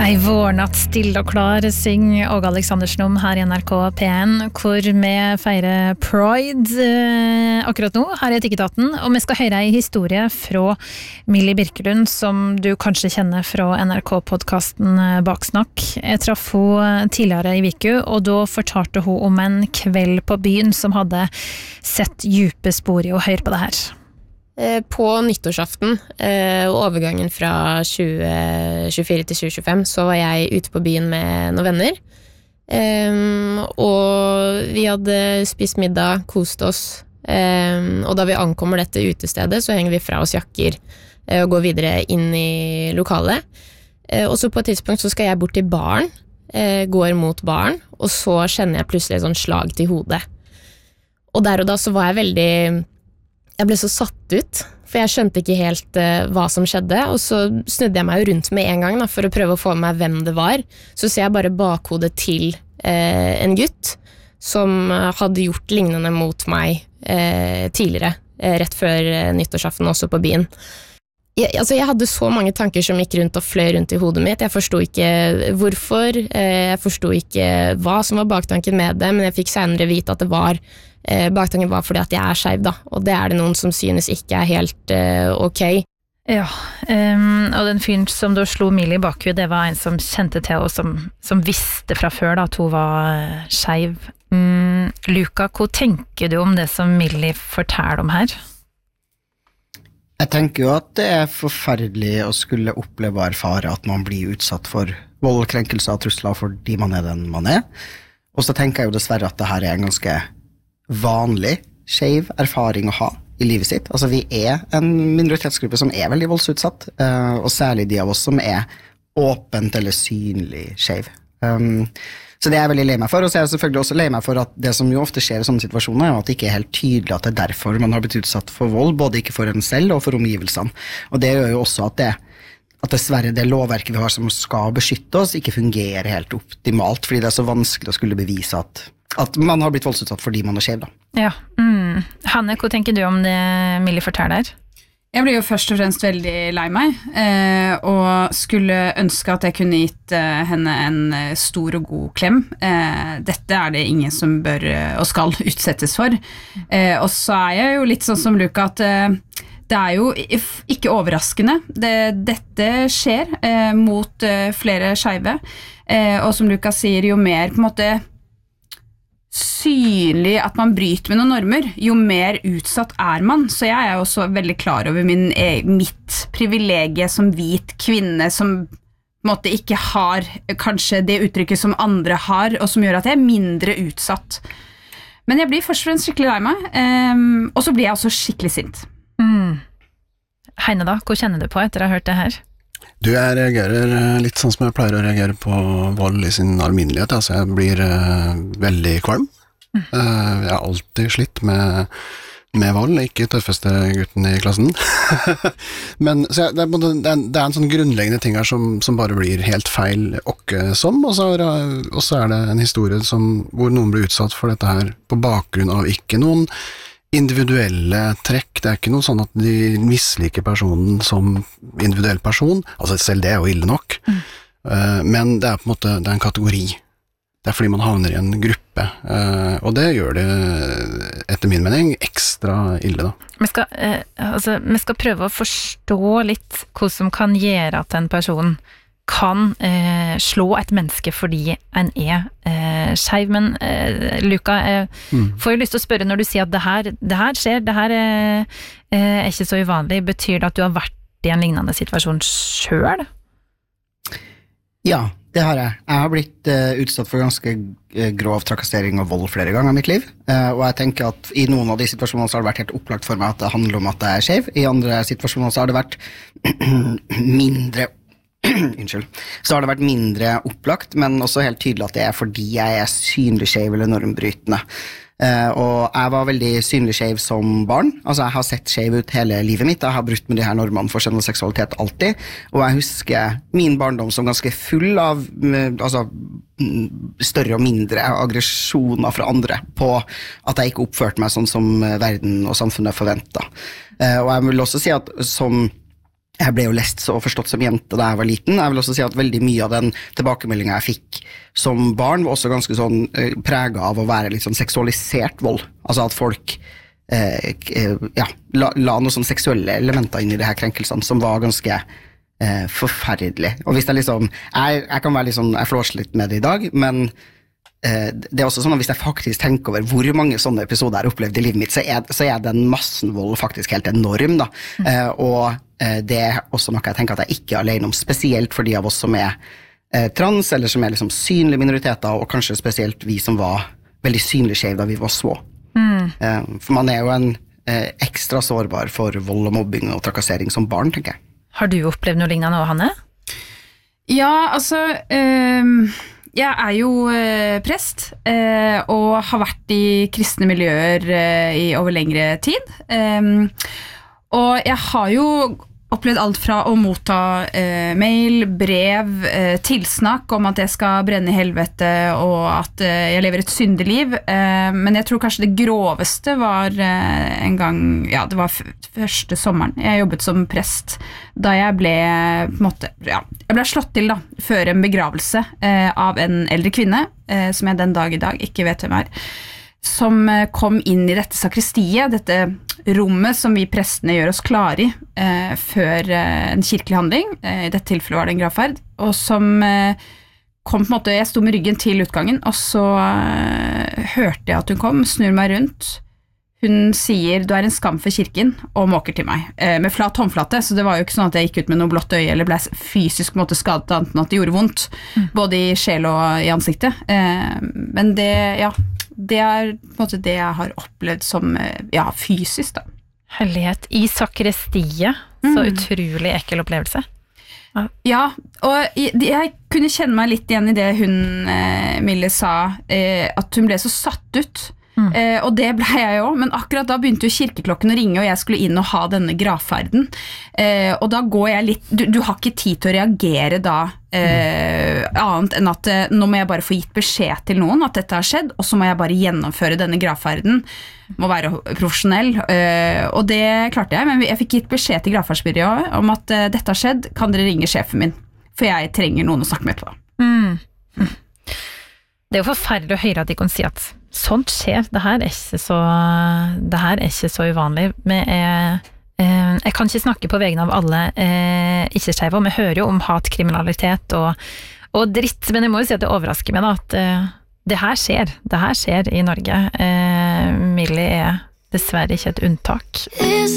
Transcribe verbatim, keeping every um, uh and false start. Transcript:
Ei vårnatt still og klar syng Åge Aleksandersen om her i N R K P en, hvor vi feirer Pride eh, akkurat nå, her i Etikketaten, og vi skal høre ei historie fra Millie Birkelund, som du kanskje kjenner fra N R K-podcasten Baksnakk. Jeg traff hun tidligere i viku, og da fortalte hun om en kveld på byen som hadde sett djupe spor i å høre på det her. På nyttårsaften og overgangen fra tjue tjuefire til tjue tjuefem så var jeg ute på byen med noen venner, og vi hadde spist middag, kost oss, og da vi ankommer dette utestedet så henger vi fra oss jakker og går videre inn i lokalet, og så på et tidspunkt så skal jeg bort til baren, går mot baren, og så kjenner jeg plutselig et sånn slag til hodet, og der og da så var jeg veldig Jeg ble så satt ut, for jeg skjønte ikke helt uh, hva som skjedde, og så snudde jeg meg jo rundt med en gang da, for å prøve å få med meg hvem det var. Så ser jeg bare bakhodet til uh, en gutt som uh, hadde gjort lignende mot meg uh, tidligere, uh, rett før uh, nyttårsaften også på byen. Jeg, altså jeg hadde så mange tanker som gikk rundt og fløy rundt i hodet mitt. Jeg forstod ikke hvorfor, uh, jeg forstod ikke hva som var baktanken med det, men jeg fikk senere vite at det var Eh, baktanken var fordi at jeg er skeiv da, og det er det noen som synes ikke er helt eh, ok. Ja, um, og den fyren som da slo Millie i bakhuet, det var en som kjente til og som, som visste fra før da, at hun var skeiv. Mm, Luka, hva tenker du om det som Millie forteller om her? Jeg tenker jo at det er forferdelig å skulle oppleve og erfare at man blir utsatt for vold, krenkelser og trusler fordi man er den man er. Og så tenker jeg jo dessverre at det her er en ganske vanlig, skeiv erfaring å ha i livet sitt. Altså vi er en minoritetsgruppe som er veldig voldsutsatt, uh, og særlig de av oss som er åpent eller synlig skeiv. Um, så det er jeg veldig lei meg for, og så er jeg selvfølgelig også lei meg for at det som jo ofte skjer i sånne situasjoner er at det ikke er helt tydelig at det er derfor man har blitt utsatt for vold, både ikke for en selv og for omgivelsene. Og det gjør jo også at det at dessverre det lovverket vi har som skal beskytte oss ikke fungerer helt optimalt, fordi det er så vanskelig å skulle bevise at at man har blitt voldsutsatt fordi man er skjev da. Ja, mm. Hanne, hva tenker du om det Millie forteller? Jeg blir jo først og fremst veldig lei meg, eh, og skulle ønske at jeg kunne gitt eh, henne en stor og god klem. Eh, dette er det ingen som bør og skal utsettes for. Eh, og så er jeg jo litt sånn som Luka, at eh, det er jo ikke overraskende. Det, dette skjer eh, mot eh, flere skeive, eh, og som Luka sier, jo mer på en måte synlig at man bryter med noen normer, jo mer utsatt er man. Så jeg er også veldig klar over min, mitt privilegie som hvit kvinne, som på en måte ikke har kanskje det uttrykket som andre har, og som gjør at jeg er mindre utsatt. Men jeg blir først og fremst skikkelig lei meg, um, og så blir jeg også skikkelig sint. Mm. Heine da, hva kjenner du på etter å ha hørt det her? Du, jeg reagerer litt sånn som jeg pleier å reagere på vold i sin alminnelighet, altså jeg blir uh, veldig kvalm. Mm. Uh, jeg har alltid slitt med, med vold, ikke tøffeste gutten i klassen. Men så jeg, det, er, det, er, det er en sånn grunnleggende ting her som, som bare blir helt feil åkke som, og så, og så er det en historie som, hvor noen blir utsatt for dette her på bakgrunn av ikke noen individuelle trekk. Det er ikke noe sånn at de misliker personen som individuell person, altså selv det er jo ille nok, mm. uh, men det er på en måte det er en kategori. Det er fordi man havner i en gruppe, uh, og det gjør det etter min mening ekstra ille da. Vi skal, uh, altså, vi skal prøve å forstå litt hva som kan gjøre at en person kan eh, slå et menneske fordi en er eh, skeiv, men eh, Luka, eh, mm. får jeg lyst til å spørre når du sier at det her, det her skjer, det her er, er ikke så uvanlig, betyr det at du har vært i en lignende situasjon selv? Ja, det har jeg. Jeg har blitt uh, utsatt for ganske uh, grov trakassering og vold flere ganger i mitt liv, uh, og jeg tenker at i noen av de situasjonene så har det vært helt opplagt for meg at det handler om at jeg er skeiv, i andre situasjoner så har det vært mindre Unnskyld. Så har det vært mindre opplagt, men også helt tydelig at det er fordi jeg er synlig skeiv eller normbrytende. Uh, og jeg var veldig synlig skeiv som barn. Altså jeg har sett skeiv ut hele livet mitt. Jeg har brutt med de her normene for kjønn og seksualitet alltid. Og jeg husker min barndom som ganske full av uh, altså, større og mindre aggresjoner fra andre på at jeg ikke oppførte meg sånn som verden og samfunnet forventet. Uh, og jeg vil også si at som jeg ble jo lest og forstått som jente da jeg var liten. Jeg vil også si at veldig mye av den tilbakemeldingen jeg fikk som barn var også ganske sånn eh, preget av å være litt sånn seksualisert vold. Altså at folk eh, ja, la, la noen sånne seksuelle elementer inn i de her krenkelsene som var ganske eh, forferdelig. Og hvis jeg liksom, jeg, jeg kan være litt sånn, jeg flåser litt med det i dag, men det er også sånn at hvis jeg faktisk tenker over hvor mange sånne episoder jeg har opplevd i livet mitt, så er, så er den massen vold faktisk helt enorm da. Mm. Eh, og eh, det er også noe jeg tenker at jeg ikke er alene om, spesielt for de av oss som er eh, trans, eller som er liksom synlige minoriteter, og kanskje spesielt vi som var veldig synlig skjev da vi var små. Mm. Eh, for man er jo en eh, ekstra sårbar for vold og mobbing og trakassering som barn, tenker jeg. Har du opplevd noe lignende nå, Hanne? Ja, altså... Um Jeg er jo eh, prest, eh, og har vært i kristne miljøer eh, i over lengre tid. Um, og jeg har jo opplevd alt fra å motta eh, mail, brev, eh, tilsnakk om at jeg skal brenne i helvete, og at eh, jeg lever et syndeliv. Eh, men jeg tror kanskje det groveste var eh, en gang, ja, det var f- første sommeren. Jeg jobbet som prest, da jeg ble, på en måte, ja, jeg ble slått til da, før en begravelse eh, av en eldre kvinne, eh, som jeg den dag i dag ikke vet hvem er, som kom inn i dette sakristiet, dette rommet som vi prestene gjør oss klare i eh, før eh, en kirkelig handling, eh, i dette tilfellet var det en gravferd, og som eh, kom på en måte, jeg sto med ryggen til utgangen, og så eh, hørte jeg at hun kom, snur meg rundt, hun sier, du er en skam for kirken, og måker til meg, eh, med flat håndflate, så det var jo ikke sånn at jeg gikk ut med noe blått øye, eller ble fysisk på en måte skadet annet enn at det gjorde vondt, mm. både i sjel og i ansiktet, eh, men det, ja, det er på en måte det jeg har opplevd som, ja, fysisk da. Hellighet i sakristiet, så mm. utrolig ekkel opplevelse. Ja, ja og jeg, jeg kunne kjenne meg litt igjen i det hun, eh, Mille, sa, eh, at hun ble så satt ut, mm. eh, og det ble jeg jo, men akkurat da begynte jo kirkeklokken å ringe, og jeg skulle inn og ha denne gravferden, eh, og da går jeg litt, du, du har ikke tid til å reagere da, eh, annet enn at eh, nå må jeg bare få gitt beskjed til noen at dette har skjedd, og så må jeg bare gjennomføre denne gravferden, må være profesjonell, eh, og det klarte jeg, men jeg fikk gitt beskjed til gravferdsbyrået om at eh, dette har skjedd, kan dere ringe sjefen min, for jeg trenger noen å snakke med etterpå. Mm. Det er jo forferdelig å høre at de kan si at sånt skjer, det her er ikke så, det her er ikke så uvanlig, men jeg, eh, jeg kan ikke snakke på vegne av alle eh, ikke-skeive, og vi hører jo om hatkriminalitet og, og dritt, men jeg må jo si at det overrasker meg da, at eh, det her skjer, det her skjer i Norge. Eh, Millie er dessverre ikke et unntak.